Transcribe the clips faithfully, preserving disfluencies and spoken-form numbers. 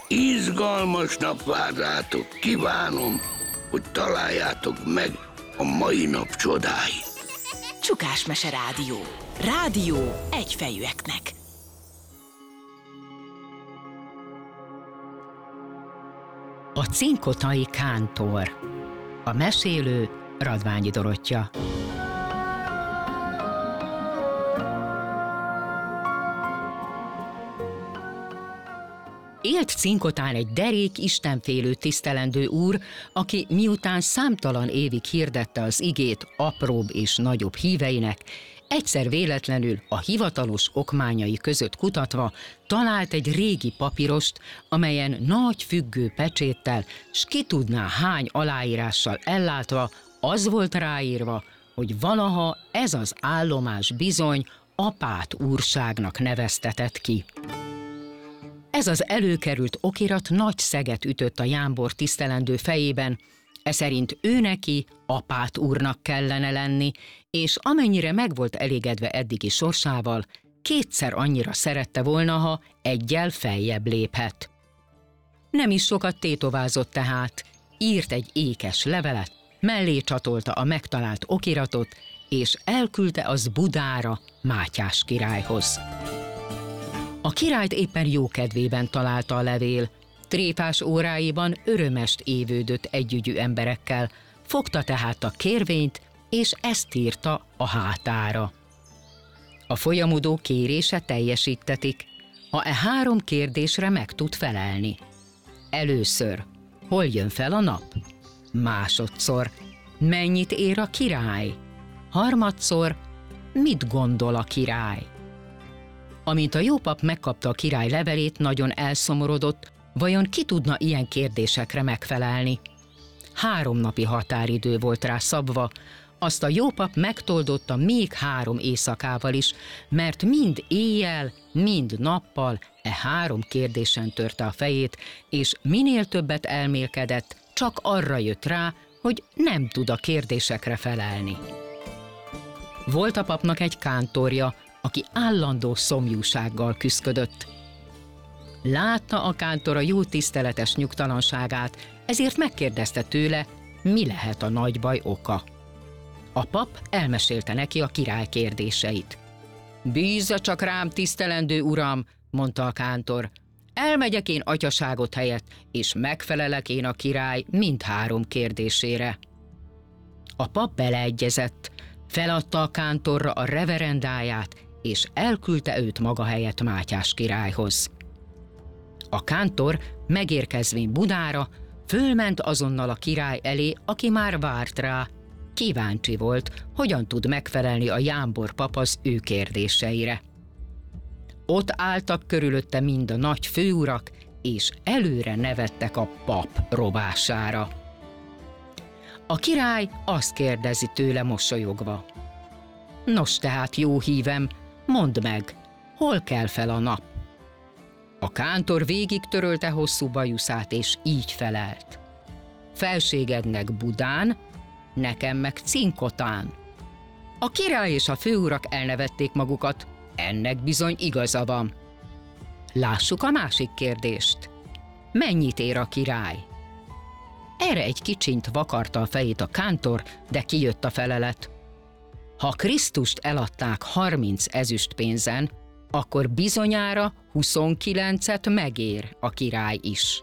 Izgalmas nap vár rátok, kívánom, hogy találjátok meg a mai nap csodáit. Csukásmese Rádió. Rádió egyfejűeknek. A cinkotai kántor. A mesélő Radványi Dorottya. Élt Cinkotán egy derék, istenfélő, tisztelendő úr, aki miután számtalan évig hirdette az igét apróbb és nagyobb híveinek, egyszer véletlenül a hivatalos okmányai között kutatva talált egy régi papírost, amelyen nagy függő pecséttel, s ki tudná hány aláírással ellátva, az volt ráírva, hogy valaha ez az állomás bizony Apát úrságnak neveztetett ki. Ez az előkerült okirat nagy szeget ütött a jámbor tisztelendő fejében, eszerint ő neki Apát úrnak kellene lenni, és amennyire meg volt elégedve eddigi sorsával, kétszer annyira szerette volna, ha eggyel feljebb léphet. Nem is sokat tétovázott tehát, írt egy ékes levelet, mellé csatolta a megtalált okiratot, és elküldte az Budára, Mátyás királyhoz. A királyt éppen jókedvében találta a levél, tréfás óráiban örömest évődött együgyű emberekkel, fogta tehát a kérvényt, és ezt írta a hátára. A folyamodó kérése teljesítetik, ha e három kérdésre meg tud felelni. Először, hol jön fel a nap? Másodszor, mennyit ér a király? Harmadszor, mit gondol a király? Amint a jó pap megkapta a király levelét, nagyon elszomorodott, vajon ki tudna ilyen kérdésekre megfelelni? Három napi határidő volt rá szabva, azt a jó pap megtoldotta még három éjszakával is, mert mind éjjel, mind nappal e három kérdésen törte a fejét, és minél többet elmélkedett, csak arra jött rá, hogy nem tud a kérdésekre felelni. Volt a papnak egy kántorja, aki állandó szomjúsággal küszködött. Látta a kántor a jó tiszteletes nyugtalanságát, ezért megkérdezte tőle, mi lehet a nagy baj oka. A pap elmesélte neki a király kérdéseit. Bízza csak rám, tisztelendő uram, mondta a kántor. Elmegyek én atyaságot helyett, és megfelelek én a király mindhárom kérdésére. A pap beleegyezett, feladta a kántorra a reverendáját, és elküldte őt maga helyett Mátyás királyhoz. A kántor megérkezvén Budára, fölment azonnal a király elé, aki már várt rá. Kíváncsi volt, hogyan tud megfelelni a jámbor pap az ő kérdéseire. Ott álltak körülötte mind a nagy főurak, és előre nevettek a pap rovására. A király azt kérdezi tőle mosolyogva. Nos tehát, jó hívem, mondd meg, hol kell fel a nap? A kántor végig törölte hosszú bajuszát, és így felelt. Felségednek Budán, nekem meg Cinkotán. A király és a főurak elnevették magukat, ennek bizony igaza van. Lássuk a másik kérdést. Mennyit ér a király? Erre egy kicsint vakarta a fejét a kántor, de kijött a felelet. Ha Krisztust eladták harminc ezüstpénzen, akkor bizonyára huszonkilencet megér a király is.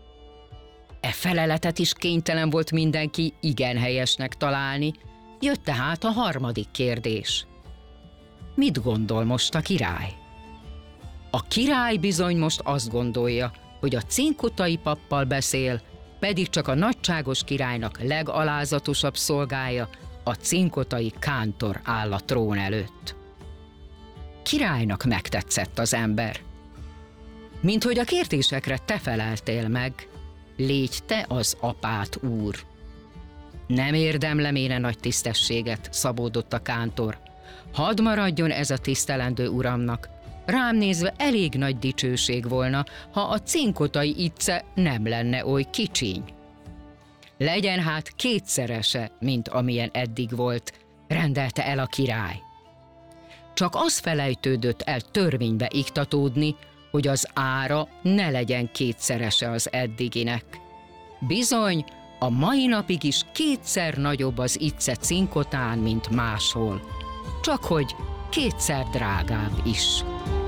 E feleletet is kénytelen volt mindenki igen helyesnek találni, jött tehát a harmadik kérdés. Mit gondol most a király? A király bizony most azt gondolja, hogy a cinkotai pappal beszél, pedig csak a nagyságos királynak legalázatosabb szolgája, a cinkotai kántor áll a trón előtt. Királynak megtetszett az ember. Minthogy a kérdésekre te feleltél meg, légy te az Apát úr. Nem érdemlem én a nagy tisztességet, szabódott a kántor. Hadd maradjon ez a tisztelendő uramnak. Rám nézve elég nagy dicsőség volna, ha a cinkotai itce nem lenne oly kicsiny. Legyen hát kétszerese, mint amilyen eddig volt, rendelte el a király. Csak az felejtődött el törvénybe iktatódni, hogy az ára ne legyen kétszerese az eddiginek. Bizony, a mai napig is kétszer nagyobb az Itze cinkotán, mint máshol. Csak hogy kétszer drágább is.